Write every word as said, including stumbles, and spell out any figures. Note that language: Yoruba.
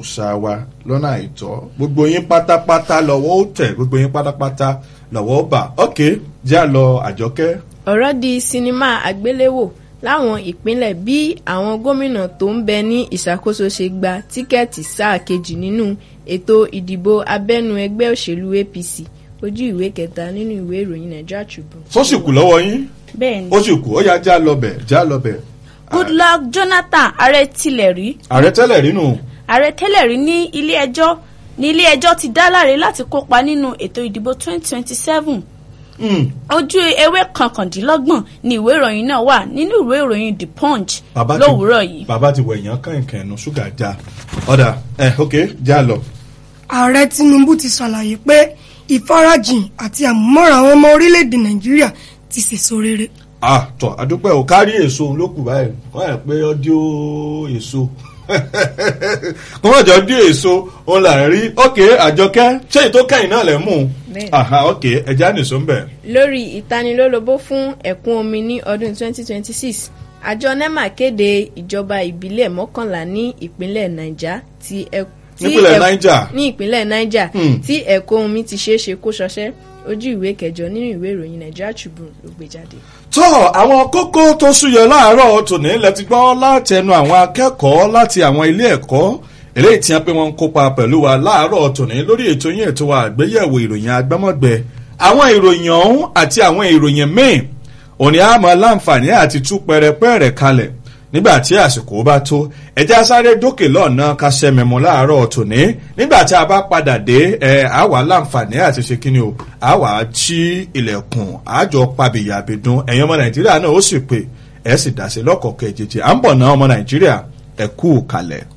òòṣà wa lọ́nà àìtọ́ gbogbo yín pátápátá lọ́wọ́ ó tẹ̀ gbogbo yín pátápátá lọ́wọ́ ó bà ok já lọ Àjọkẹ́. ọ̀rọ̀ di sinimá àgbéléwò láwọn ìpínlẹ̀ bí àwọn gómìnà tó ń bẹ ní ìṣàkóso ṣe gba tíkẹ́ẹ̀tì sáà kejì nínú ètò ìdìbò abẹ́nú ẹgbẹ́ òṣèlú A P C ojú ìwé kẹta nínú ìwé ìròyìn Nigeria Tribune. tó sì kù lọ́wọ́ yín. bẹ́ẹ̀ni ó sì kù ó yá já lọ bẹ̀ já lọ bẹ̀. Goodluck Jonathan ààrẹ tilẹ̀ rí. ààrẹ tẹ́lẹ̀ rí nù. ààrẹ tẹ́lẹ̀ rí ní ilé ẹjọ́ ní ilé ẹjọ́ ti dá láre láti kópa nínú ètò ìdìbò twenty twenty seven. ojú ewé kankandínlọ́gbọ̀n ni ìwé ìròyìn náà wà nínú ìwé ìròyìn The Punch lówùúrọ̀ yìí. bàbá ti wọ èèyàn kànkàn ẹnu ṣúgà já ọ̀dà ẹ̀ ok já lọ. ààrẹ Tinubu ti ṣàlàyé pé ìfarajìn àti àmúmọ́ra àwọn ọmọ orílẹ̀-èdè Nàìjíríà ti sèso rere. ah tọ́ àdúpẹ́ ò kárí èso lókù báyìí wọ́n yẹ pé ọdíò èso kò wọ́n jọ ọdíò èso òun là ń rí ok Àjọkẹ́ ṣé ètò kẹ́yìn náà lẹ̀ mú un aha ok ẹja nìṣó ń bẹ̀. lórí ìtanilólobó fún ẹ̀kún omi ní ọdún twenty twenty six àjọ NEMA kéde ìjọba ìbílẹ̀ mọ́kànlá ní ìpínlẹ̀ Niger ti ẹ̀kún nípínlẹ̀ Niger ní ìpínlẹ̀ Niger tí ẹ̀kún omi ti ṣeé ṣe kó ṣọṣẹ́ ojú ìwé kẹjọ nínú ìwé ìròyìn Nigeria Tribune ló gbé jáde. tó àwọn kókó tó súyọ láàárọ̀ tòní lẹ ti gbọ́ láti ẹnu àwọn akẹ́kọ̀ọ́ láti àwọn ilé ẹ̀kọ́ eléyìí tí wọ́n pé wọ́n ń kópa pẹ̀lú wa láàárọ̀ tòní lórí ètò yín ètò wa àgbéyẹ̀wò ìròyìn agbámọ̀gbẹ àwọn ìròyìn ọ̀hún àti àwọn ìròyìn míì òní àmọ́ láǹfààní àti tú pẹrẹpẹrẹ kalẹ̀ nígbà tí àsìkò bá tó ẹjá sáré dókè lọ́nà kásẹ̀ mẹ́mọ́ láàárọ̀ tòní nígbà tí a bá padà dé ẹ àwa láǹfààní àti ṣe kíni o àwa tí ilẹ̀kùn àjọ pàbíyàbídún ẹ̀yin ọmọ Nàìjíríà náà ó sì pé ẹ̀ sì dá sí lọ́kọ̀ọ̀kẹ́ jẹjẹ à ń bọ̀ náà ọmọ Nàìjíríà ẹ kú kalẹ̀.